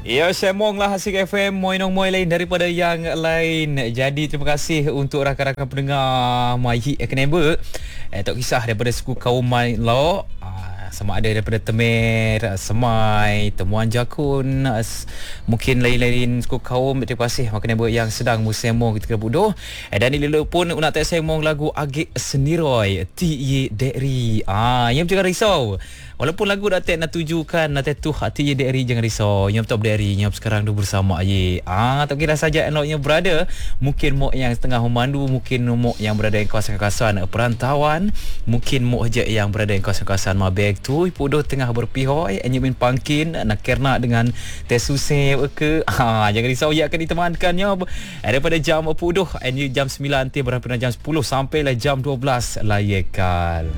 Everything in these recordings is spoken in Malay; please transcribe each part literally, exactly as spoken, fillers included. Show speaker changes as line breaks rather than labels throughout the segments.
Ya, semong lah Asik F M, moinong moi lain daripada yang lain. Jadi terima kasih untuk rakan-rakan pendengar My Hit Academy. Eh, tak kisah daripada suku kaum My Law, sama ada daripada Temer, Semai, Temuan Jakun, mungkin lain-lain suku kaum. Terima kasih makan neighbor yang sedang musemong ketika bodoh. Dan ini pun nak tak semong lagu Agik Seniroy T Y Deri. Ah, yang jangan risau. Walaupun lagu dah tak nak tujukan nak tu hati ye Deri, jangan risau. Nyop top Deri, nyop sekarang dua bersama ye. Ah, tak kira saja enoknya berada. Mungkin mok yang setengah memandu, mungkin mok yang berada di kawasan-kawasan perantauan, mungkin mok je yang berada di kawasan-kawasan Mabek tu ipudoh tengah berpihoi enyemin pangkin nak kerna dengan tesuse ke. Ha, jangan risau, ia akan ditemankannya daripada jam pudoh enye jam sembilan ti berapa jam sepuluh sampailah jam dua belas layakal.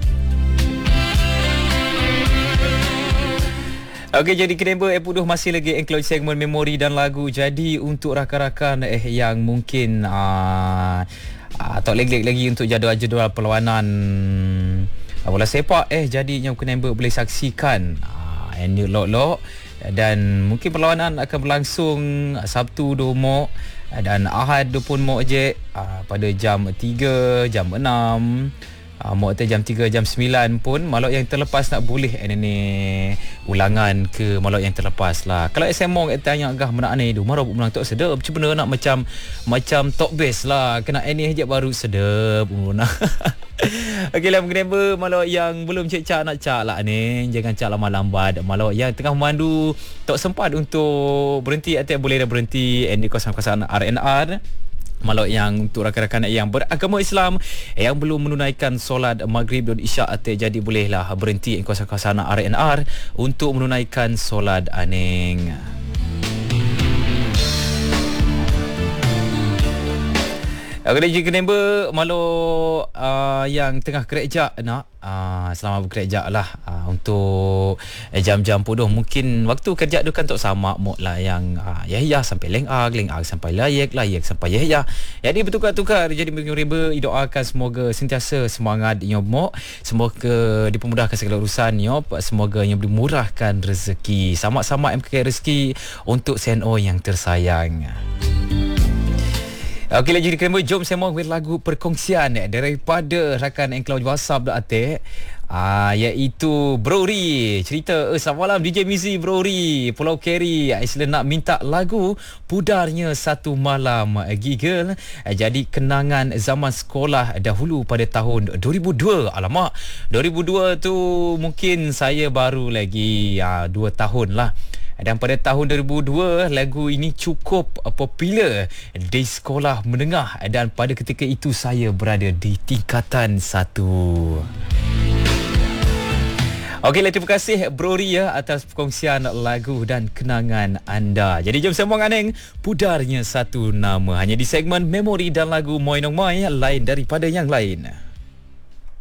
Okey, jadi Kenember Epuduh masih lagi include segmen memori dan lagu. Jadi untuk rakan-rakan eh yang mungkin uh, uh, tak leg-leg lagi untuk jadual-jadual perlawanan bola sepak, eh jadi yang Kenember boleh saksikan uh, and lok-lok, dan mungkin perlawanan akan berlangsung Sabtu dua mok dan Ahad dua pun mok je uh, pada jam tiga, jam enam. Uh, Mok jam tiga, jam sembilan pun. Malok yang terlepas nak boleh ini ni ulangan ke malok yang terlepas lah. Kalau S M O tanya agak mana ni tu marah menang tok sedap. Cuba nak macam macam top base lah. Kena ini aja baru sedap. Okey lah mengenai malok yang belum cek-cak nak cak lah ni. Jangan cak lambat-lambat. Malok yang tengah memandu tak sempat untuk berhenti atau boleh dah berhenti di kawasan-kawasan R N R. Malok yang untuk rakan-rakan yang beragama Islam yang belum menunaikan solat maghrib dan isyak ate, jadi bolehlah berhenti di kawasan-kawasan R N R untuk menunaikan solat aning. Okey, jadi Kenember malok uh, yang tengah kerja nak uh, selamat bekerja lah uh, untuk eh, jam-jam pudoh. Mungkin waktu kerja tu kan tak sama mok lah yang uh, Yahya sampai lengag, lengag sampai layak, layak sampai Yahya. Jadi bertukar-tukar. Jadi Kenember doakan semoga sentiasa semangat nyop mok, semoga dipermudahkan segala urusan nyop, semoga yang dimurahkan rezeki, sama-sama M K rezeki untuk C N O yang tersayang. Okey, lagi Kenember, jom semua with lagu perkongsian daripada rakan Enclave WhatsApp dah atik. Ah, iaitu Brori. Cerita, eh, selamat malam D J Mizi Brori, Pulau Keri. Isla nak minta lagu Pudarnya Satu Malam Giggle. Eh, jadi kenangan zaman sekolah dahulu pada tahun dua ribu dua. Alamak, dua ribu dua tu mungkin saya baru lagi ah, dua tahun lah. Dan pada tahun dua ribu dua, lagu ini cukup popular di sekolah menengah, dan pada ketika itu saya berada di tingkatan satu. Okey, terima kasih Brori ya atas perkongsian lagu dan kenangan anda. Jadi jom sembang aneng Pudarnya Satu Nama, hanya di segmen memori dan lagu Moinong Moi, lain daripada yang lain.